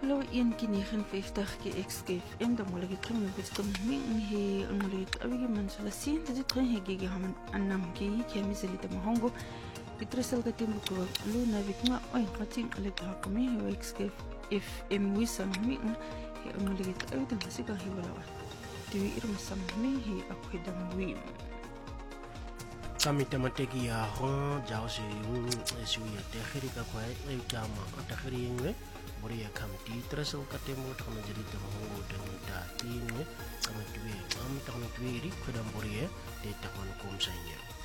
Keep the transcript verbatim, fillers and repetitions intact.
Hallo een keer negenenvijftig keer X K F M, dan moet ik het doen met het coming hier, en moet ik het abige mensen laten zien, dat het gewoon hege gaan annam keer, keer miseli te mahongo, het resel ke tembo ko lu na vikma, oi, mating alek hakome hier X K F M wisam mi, hier en moet ik het uit en hasika hier wala, die hier masam mi hier akwedam wim. Kami tamateki ya hon jausi esu ya tehiri ka kwai e kama tahiri ngwe bori ya kamti tresel katemo takama jadi tamo dengan dati ngwe kama tuwe am takama tuwe ri kodam bori ya de takon kom sanya.